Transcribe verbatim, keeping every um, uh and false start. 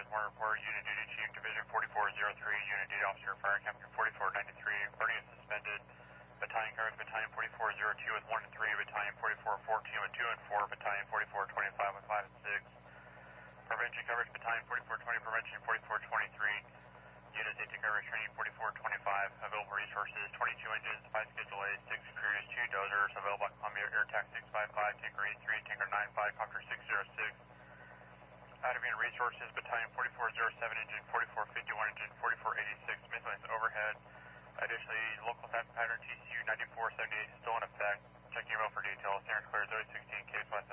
Warner Report, Unit Duty Chief, Division forty-four oh three, Unit Duty Officer, Fire Captain forty-four ninety-three, party is suspended. Battalion covers Battalion forty-four oh two with one and three, Battalion forty-four fourteen with two and four, Battalion forty-four twenty-five with five and six. Prevention coverage, Battalion forty-four twenty, Prevention forty-four twenty-three, Unit Safety coverage training forty-four twenty-five, available resources, twenty-two engines, five Schedule A, six crews, two dozers, available at Columbia Air Tax six five five, Tinker eight three, Tinker nine five, Copter six oh six. Out of unit resources, Battalion forty-four oh seven engine, forty-four fifty-one engine, forty-four eighty-six, miscellaneous overhead. Additionally, local theft pattern T C U ninety-four seventy-eight still in effect. Check email for details. Standard clear zero sixteen, case one